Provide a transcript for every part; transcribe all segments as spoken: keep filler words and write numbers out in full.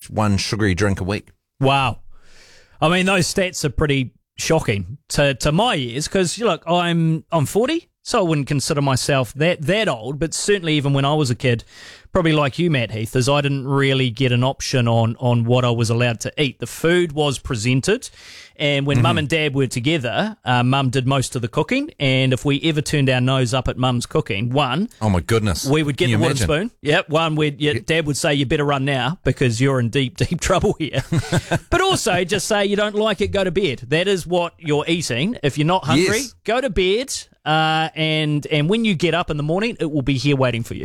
one sugary drink a week. Wow. I mean, those stats are pretty shocking to, to my ears because, look, I'm I'm forty, so I wouldn't consider myself that, that old, but certainly even when I was a kid, probably like you, Matt Heath, as I didn't really get an option on, on what I was allowed to eat. The food was presented, and when mm-hmm. Mum and Dad were together, uh, Mum did most of the cooking, and if we ever turned our nose up at Mum's cooking, one... Oh, my goodness. We would get Can the you wooden imagine? spoon. Yep, one, we'd, yeah, Dad would say, you better run now because you're in deep, deep trouble here. But also just say you don't like it, go to bed. That is what you're eating. If you're not hungry, Yes. go to bed, uh, and and when you get up in the morning, it will be here waiting for you.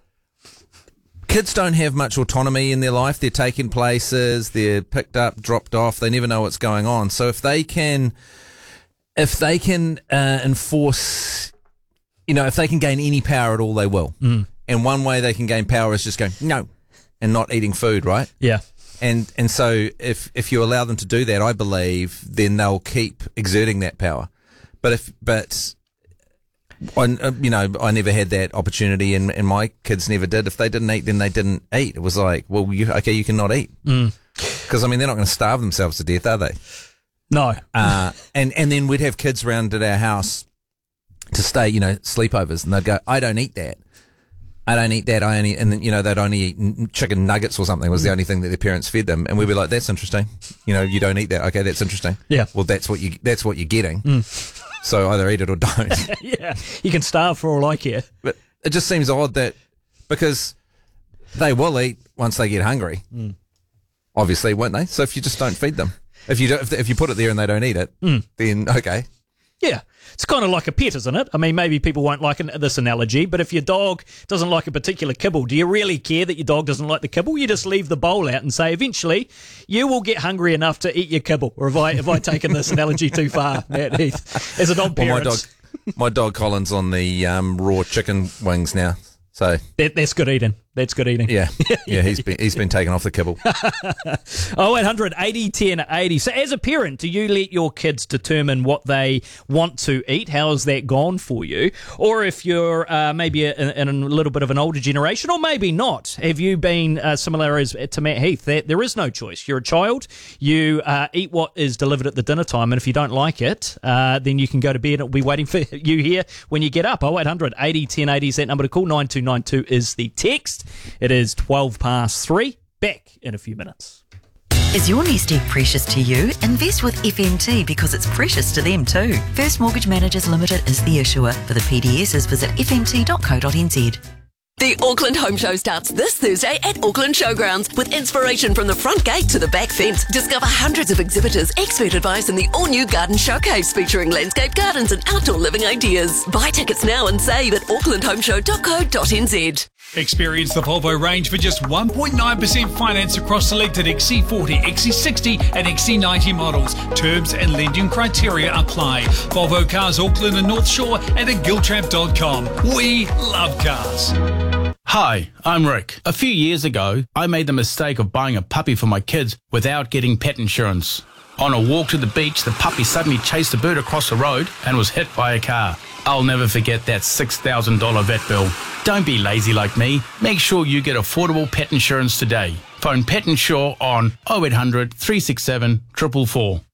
Kids don't have much autonomy in their life. They're taken places, they're picked up, dropped off. They never know what's going on. So if they can, if they can uh, enforce, you know, if they can gain any power at all, they will. Mm. And one way they can gain power is just going no, and not eating food, right? Yeah. And and so if if you allow them to do that, I believe then they'll keep exerting that power. But if but. I, you know, I never had that opportunity, and, and my kids never did. If they didn't eat, then they didn't eat. It was like, well, you, okay, you cannot eat. Because, mm. I mean, they're not going to starve themselves to death, are they? No. Uh, and, and then we'd have kids round at our house to stay, you know, sleepovers, and they'd go, I don't eat that. I don't eat that. I only, and then, you know, they'd only eat chicken nuggets or something was the only thing that their parents fed them. And we'd be like, that's interesting. You know, you don't eat that. Okay, that's interesting. Yeah. Well, that's what you, that's what you're getting. Mm. So either eat it or don't. Yeah, you can starve for all I care. But it just seems odd that because they will eat once they get hungry, mm. obviously, won't they? So if you just don't feed them, if you don't, if, if you put it there and they don't eat it, mm. then okay. Yeah, it's kind of like a pet, isn't it? I mean, maybe people won't like an, this analogy, but if your dog doesn't like a particular kibble, do you really care that your dog doesn't like the kibble? You just leave the bowl out and say, eventually, you will get hungry enough to eat your kibble. Or have I, have I taken this analogy too far, Matt Heath, as a dog parent? Well, my dog, my dog Colin's on the um, raw chicken wings now, so that, that's good eating. That's good eating. Yeah, yeah, he's been he's been taken off the kibble. oh eight hundred eighty ten eighty. So as a parent, do you let your kids determine what they want to eat? How has that gone for you? Or if you're uh, maybe a, in a little bit of an older generation, or maybe not, have you been uh, similar as to Matt Heath, that there is no choice? You're a child, you uh, eat what is delivered at the dinner time, and if you don't like it, uh, then you can go to bed and it'll be waiting for you here when you get up. oh eight hundred eighty ten eighty is that number to call. nine two nine two is the text. It is twelve past three. Back in a few minutes. Is your nest egg precious to you? Invest with F M T because it's precious to them too. First Mortgage Managers Limited is the issuer. For the P D Ss, visit f m t dot co dot n z. The Auckland Home Show starts this Thursday at Auckland Showgrounds with inspiration from the front gate to the back fence. Discover hundreds of exhibitors, expert advice and the all-new garden showcase featuring landscape gardens and outdoor living ideas. Buy tickets now and save at auckland home show dot co dot n z. Experience the Volvo range for just one point nine percent finance across selected X C forty, X C sixty and X C ninety models. Terms and lending criteria apply. Volvo Cars Auckland and North Shore and at giltrap dot com. We love cars. Hi, I'm Rick. A few years ago, I made the mistake of buying a puppy for my kids without getting pet insurance. On a walk to the beach, the puppy suddenly chased a bird across the road and was hit by a car. I'll never forget that six thousand dollars vet bill. Don't be lazy like me. Make sure you get affordable pet insurance today. Phone Pet Insure on oh eight hundred, three six seven, four four four.